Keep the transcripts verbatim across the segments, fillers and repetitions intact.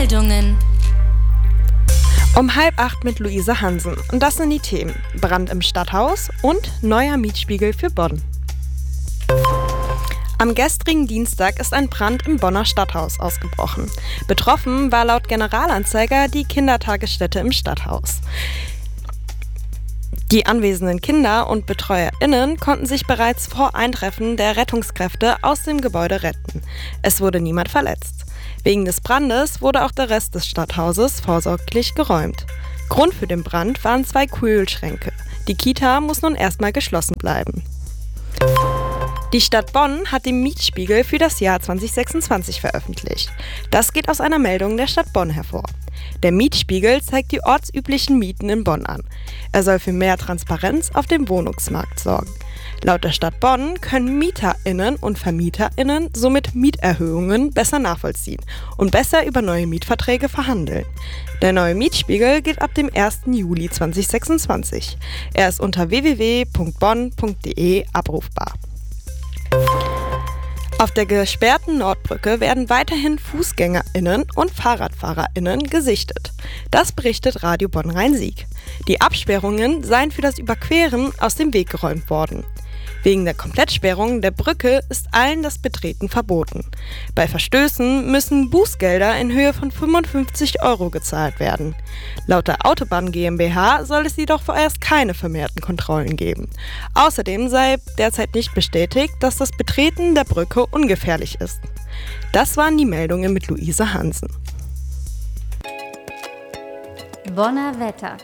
Meldungen. Um halb acht mit Luise Hansen. Und das sind die Themen: Brand im Stadthaus und neuer Mietspiegel für Bonn. Am gestrigen Dienstag ist ein Brand im Bonner Stadthaus ausgebrochen. Betroffen war laut Generalanzeiger die Kindertagesstätte im Stadthaus. Die anwesenden Kinder und BetreuerInnen konnten sich bereits vor Eintreffen der Rettungskräfte aus dem Gebäude retten. Es wurde niemand verletzt. Wegen des Brandes wurde auch der Rest des Stadthauses vorsorglich geräumt. Grund für den Brand waren zwei Kühlschränke. Die Kita muss nun erstmal geschlossen bleiben. Die Stadt Bonn hat den Mietspiegel für das Jahr zwanzig sechsundzwanzig veröffentlicht. Das geht aus einer Meldung der Stadt Bonn hervor. Der Mietspiegel zeigt die ortsüblichen Mieten in Bonn an. Er soll für mehr Transparenz auf dem Wohnungsmarkt sorgen. Laut der Stadt Bonn können MieterInnen und VermieterInnen somit Mieterhöhungen besser nachvollziehen und besser über neue Mietverträge verhandeln. Der neue Mietspiegel gilt ab dem ersten Juli zwanzig sechsundzwanzig. Er ist unter w w w punkt bonn punkt d e abrufbar. Auf der gesperrten Nordbrücke werden weiterhin FußgängerInnen und FahrradfahrerInnen gesichtet. Das berichtet Radio Bonn Rhein-Sieg. Die Absperrungen seien für das Überqueren aus dem Weg geräumt worden. Wegen der Komplettsperrung der Brücke ist allen das Betreten verboten. Bei Verstößen müssen Bußgelder in Höhe von fünfundfünfzig Euro gezahlt werden. Laut der Autobahn GmbH soll es jedoch vorerst keine vermehrten Kontrollen geben. Außerdem sei derzeit nicht bestätigt, dass das Betreten der Brücke ungefährlich ist. Das waren die Meldungen mit Luise Hansen. Bonner Wetter.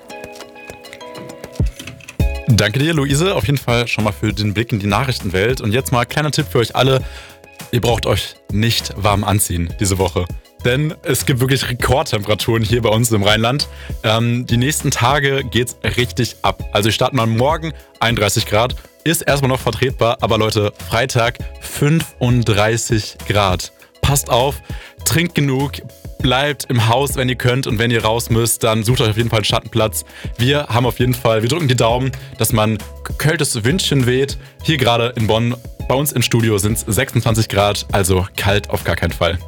Danke dir, Luise, auf jeden Fall schon mal für den Blick in die Nachrichtenwelt. Und jetzt mal kleiner Tipp für euch alle: Ihr braucht euch nicht warm anziehen diese Woche. Denn es gibt wirklich Rekordtemperaturen hier bei uns im Rheinland. Ähm, die nächsten Tage geht's richtig ab. Also wir starten mal morgen einunddreißig Grad. Ist erstmal noch vertretbar, aber Leute, Freitag fünfunddreißig Grad. Passt auf, trinkt genug, bleibt im Haus, wenn ihr könnt, und wenn ihr raus müsst, dann sucht euch auf jeden Fall einen Schattenplatz. Wir haben auf jeden Fall, wir drücken die Daumen, dass man kältes Windchen weht. Hier gerade in Bonn, bei uns im Studio sind es sechsundzwanzig Grad, also kalt auf gar keinen Fall.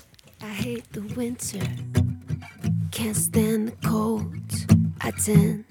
I hate the winter, can't stand the cold. I tend